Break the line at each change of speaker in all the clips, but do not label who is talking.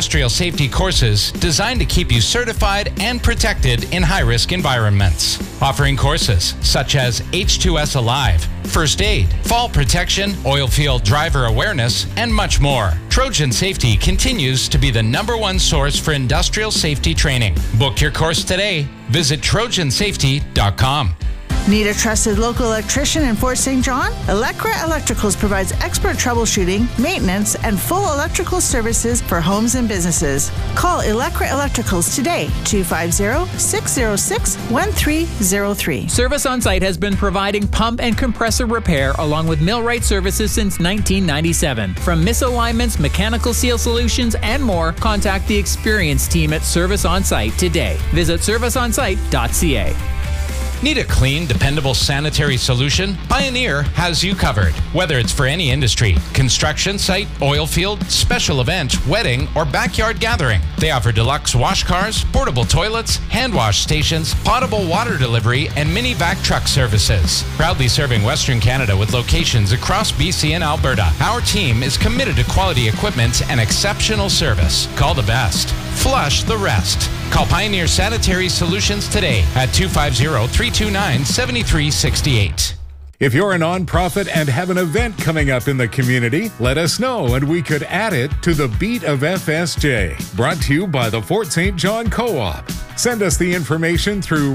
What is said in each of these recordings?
industrial safety courses designed to keep you certified and protected in high-risk environments. Offering courses such as H2S Alive, First Aid, Fall Protection, Oilfield Driver Awareness, and much more. Trojan Safety continues to be the #1 source for industrial safety training. Book your course today. Visit trojansafety.com.
Need a trusted local electrician in Fort St. John? Electra Electricals provides expert troubleshooting, maintenance, and full electrical services for homes and businesses. Call Electra Electricals today, 250-606-1303.
Service On Site has been providing pump and compressor repair along with millwright services since 1997. From misalignments, mechanical seal solutions, and more, contact the experienced team at Service On Site today. Visit serviceonsite.ca.
Need a clean, dependable sanitary solution? Pioneer has you covered. Whether it's for any industry, construction site, oil field, special event, wedding, or backyard gathering, they offer deluxe wash cars, portable toilets, hand wash stations, potable water delivery, and mini vac truck services. Proudly serving Western Canada with locations across BC and Alberta, our team is committed to quality equipment and exceptional service. Call the best. Flush the rest. Call Pioneer Sanitary Solutions today at 250-329-7368.
If you're a nonprofit and have an event coming up in the community, let us know and we could add it to the Beat of FSJ. Brought to you by the Fort St. John Co-op. Send us the information through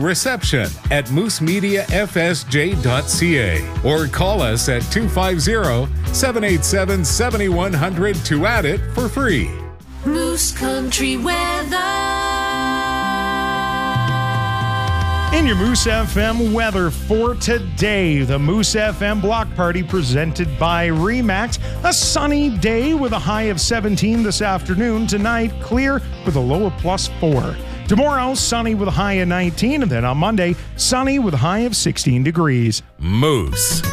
reception@moosemediafsj.ca or call us at 250-787-7100 to add it for free.
Moose Country weather.
In your Moose FM weather for today, the Moose FM Block Party presented by RE/MAX. A sunny day with a high of 17 this afternoon. Tonight, clear with a low of +4. Tomorrow, sunny with a high of 19. And then on Monday, sunny with a high of 16 degrees.
Moose.